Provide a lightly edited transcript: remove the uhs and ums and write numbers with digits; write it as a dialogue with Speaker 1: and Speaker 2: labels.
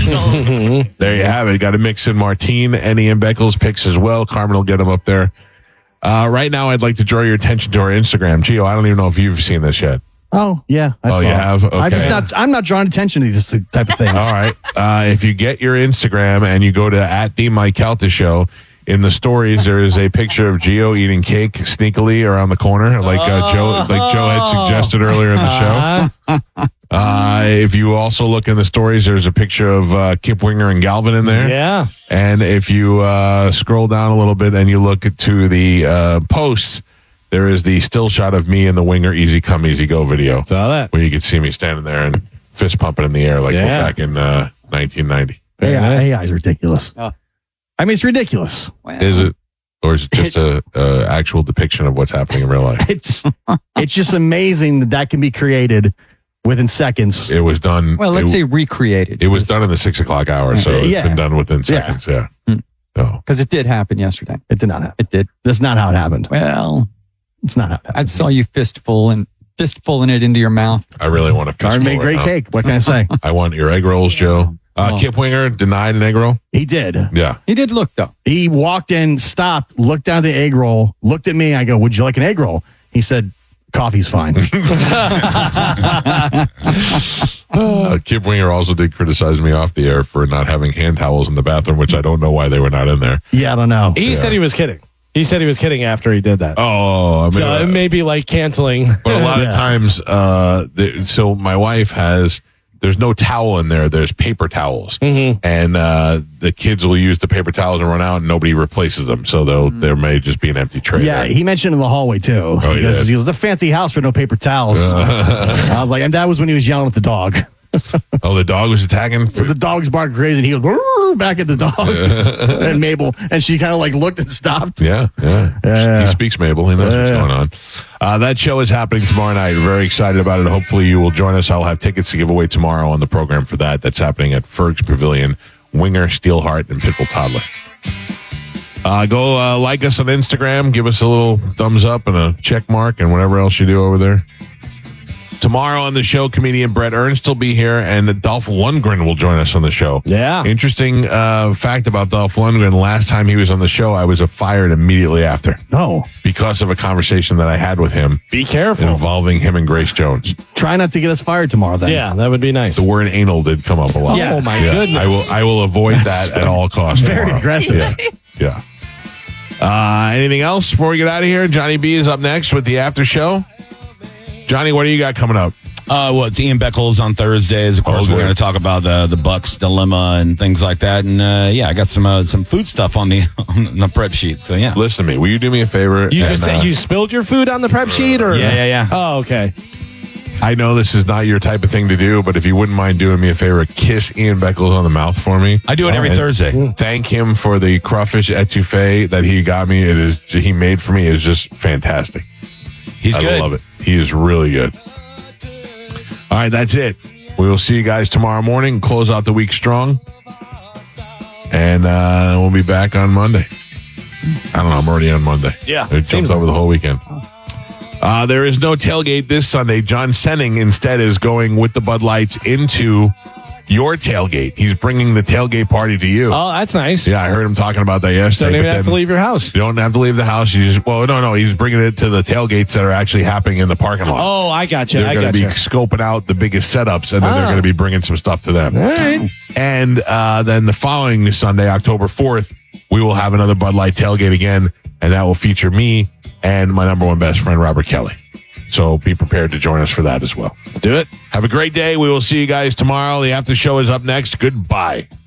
Speaker 1: There you have it. Got to mix in Martine and Ian Beckles picks as well. Carmen will get them up there. Right now, I'd like to draw your attention to our Instagram. Gio, I don't even know if you've seen this yet.
Speaker 2: Oh, yeah.
Speaker 1: You have? Okay.
Speaker 2: I'm not drawing attention to this type of thing.
Speaker 1: All right. If you get your Instagram and you go to @the Mike Calta Show, in the stories there is a picture of Gio eating cake sneakily around the corner, like Joe had suggested earlier in the show. If you also look in the stories, there's a picture of Kip Winger and Galvin in there.
Speaker 3: Yeah.
Speaker 1: And if you scroll down a little bit and you look to the posts, there is the still shot of me in the Winger Easy Come Easy Go video.
Speaker 3: Saw that.
Speaker 1: Where you can see me standing there and fist pumping in the air like back in 1990.
Speaker 2: AI is ridiculous.
Speaker 4: Oh.
Speaker 2: I mean, it's ridiculous.
Speaker 4: Wow.
Speaker 1: Is it? Or is it just a actual depiction of what's happening in real life?
Speaker 2: It's just amazing that can be created within seconds.
Speaker 1: It was done.
Speaker 4: Well, let's say recreated.
Speaker 1: It was done in the 6 o'clock hour, so it's been done within seconds. Yeah.
Speaker 4: Because it did happen yesterday.
Speaker 2: It did not happen.
Speaker 4: It did.
Speaker 2: That's not how it happened.
Speaker 4: Well,
Speaker 2: it's not how it happened.
Speaker 4: I saw you fistfulling it into your mouth.
Speaker 1: I really want to.
Speaker 2: Carmen made great cake. What can I say?
Speaker 1: I want your egg rolls, Joe. Kip Winger denied an egg roll.
Speaker 2: He did.
Speaker 1: Yeah.
Speaker 4: He did look, though.
Speaker 2: He walked in, stopped, looked down the egg roll, looked at me. I go, would you like an egg roll? He said, coffee's fine.
Speaker 1: Kip Winger also did criticize me off the air for not having hand towels in the bathroom, which I don't know why they were not in there.
Speaker 2: Yeah, I don't know.
Speaker 3: He said he was kidding. He said he was kidding after he did that.
Speaker 1: Oh, I mean,
Speaker 3: so it may be like canceling.
Speaker 1: But a lot of times, so my wife there's no towel in there. There's paper towels.
Speaker 3: Mm-hmm.
Speaker 1: And the kids will use the paper towels and run out and nobody replaces them. So there may just be an empty tray.
Speaker 2: Yeah,
Speaker 1: there.
Speaker 2: he mentioned in the hallway too.
Speaker 1: Oh,
Speaker 2: he goes, the fancy house for no paper towels. I was like, and that was when he was yelling at the dog.
Speaker 1: Oh, the dog was attacking?
Speaker 2: The dog's barking crazy and he goes, "Rrr," back at the dog. And Mabel, and she kind of like looked and stopped.
Speaker 1: Yeah. He speaks Mabel. He knows what's going on. That show is happening tomorrow night. Very excited about it. Hopefully you will join us. I'll have tickets to give away tomorrow on the program for that. That's happening at Ferg's Pavilion. Winger, Steelheart, and Pitbull Toddler. Go like us on Instagram. Give us a little thumbs up and a check mark and whatever else you do over there. Tomorrow on the show, comedian Brett Ernst will be here, and Dolph Lundgren will join us on the show.
Speaker 3: Yeah.
Speaker 1: Interesting fact about Dolph Lundgren. Last time he was on the show, I was fired immediately after.
Speaker 2: Oh.
Speaker 1: Because of a conversation that I had with him.
Speaker 3: Be careful.
Speaker 1: Involving him and Grace Jones.
Speaker 2: Try not to get us fired tomorrow then.
Speaker 3: Yeah, that would be nice.
Speaker 1: The word anal did come up a lot.
Speaker 3: Yeah. Oh, my goodness.
Speaker 1: I will avoid that at all costs.
Speaker 2: Very
Speaker 1: tomorrow.
Speaker 2: aggressive.
Speaker 1: Yeah. Anything else before we get out of here? Johnny B is up next with the after show. Johnny, what do you got coming up?
Speaker 5: It's Ian Beckles on Thursdays. Of course, we're going to talk about the Bucks dilemma and things like that. And I got some food stuff on the prep sheet. So yeah,
Speaker 1: listen to me. Will you do me a favor?
Speaker 3: You just said you spilled your food on the prep sheet, or
Speaker 5: yeah.
Speaker 3: Oh, okay.
Speaker 1: I know this is not your type of thing to do, but if you wouldn't mind doing me a favor, kiss Ian Beckles on the mouth for me.
Speaker 5: I do it every Thursday.
Speaker 1: Thank him for the crawfish etouffee that he got me. He made for me. It's just fantastic.
Speaker 5: He's good.
Speaker 1: I love it. He is really good. All right, that's it. We will see you guys tomorrow morning. Close out the week strong. And we'll be back on Monday. I don't know. I'm already on Monday.
Speaker 3: Yeah.
Speaker 1: It jumps over the whole weekend. There is no tailgate this Sunday. John Senning instead is going with the Bud Lights into your tailgate. He's bringing the tailgate party to you.
Speaker 3: Oh, that's nice.
Speaker 1: Yeah, I heard him talking about that yesterday.
Speaker 3: Don't even have to leave your house.
Speaker 1: You don't have to leave the house. You just, no. He's bringing it to the tailgates that are actually happening in the parking lot.
Speaker 3: Oh, I got you.
Speaker 1: They're going to be scoping out the biggest setups, and then they're going to be bringing some stuff to them.
Speaker 3: All right.
Speaker 1: And then the following Sunday, October 4th, we will have another Bud Light tailgate again, and that will feature me and my number one best friend, Robert Kelly. So be prepared to join us for that as well.
Speaker 3: Let's do it.
Speaker 1: Have a great day. We will see you guys tomorrow. The after show is up next. Goodbye.